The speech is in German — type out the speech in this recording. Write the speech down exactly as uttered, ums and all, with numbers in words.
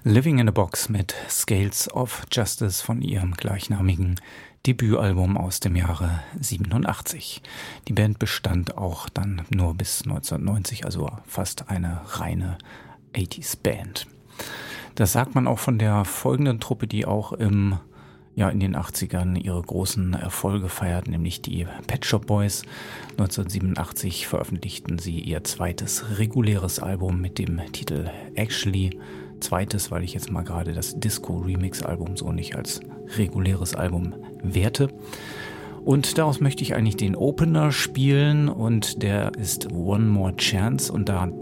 Living in a Box mit Scales of Justice von ihrem gleichnamigen Debütalbum aus dem Jahre siebenundachtzig. Die Band bestand auch dann nur bis neunzehnhundertneunzig, also fast eine reine achtziger-Band. Das sagt man auch von der folgenden Truppe, die auch im ja in den achtzigern ihre großen Erfolge feiert, nämlich die Pet Shop Boys. neunzehnhundertsiebenundachtzig veröffentlichten sie ihr zweites reguläres Album mit dem Titel Actually. Zweites, weil ich jetzt mal gerade das Disco-Remix-Album so nicht als reguläres Album werte. Und daraus möchte ich eigentlich den Opener spielen und der ist One More Chance und da